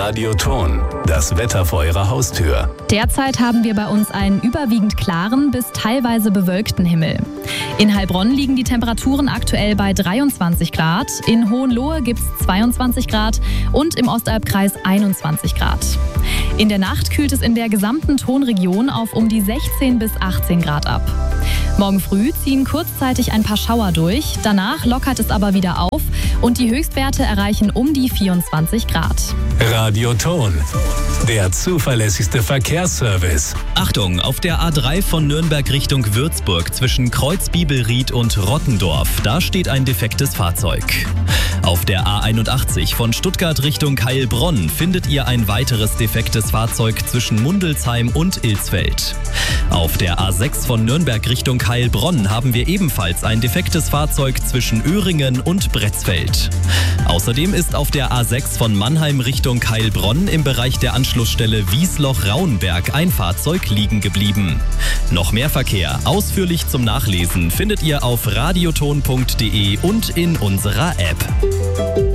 Radioton, das Wetter vor Ihrer Haustür. Derzeit haben wir bei uns einen überwiegend klaren bis teilweise bewölkten Himmel. In Heilbronn liegen die Temperaturen aktuell bei 23 Grad, in Hohenlohe gibt es 22 Grad und im Ostalbkreis 21 Grad. In der Nacht kühlt es in der gesamten Tonregion auf um die 16 bis 18 Grad ab. Morgen früh ziehen kurzzeitig ein paar Schauer durch, danach lockert es aber wieder auf und die Höchstwerte erreichen um die 24 Grad. Radioton, der zuverlässigste Verkehrsservice. Achtung, auf der A3 von Nürnberg Richtung Würzburg zwischen Kreuzbibelried und Rottendorf, da steht ein defektes Fahrzeug. Auf der A81 von Stuttgart Richtung Heilbronn findet ihr ein weiteres defektes Fahrzeug zwischen Mundelsheim und Ilsfeld. Auf der A6 von Nürnberg Richtung Heilbronn haben wir ebenfalls ein defektes Fahrzeug zwischen Öhringen und Bretzfeld. Außerdem ist auf der A6 von Mannheim Richtung Heilbronn im Bereich der Anschlussstelle Wiesloch-Rauenberg ein Fahrzeug liegen geblieben. Noch mehr Verkehr, ausführlich zum Nachlesen, findet ihr auf radioton.de und in unserer App.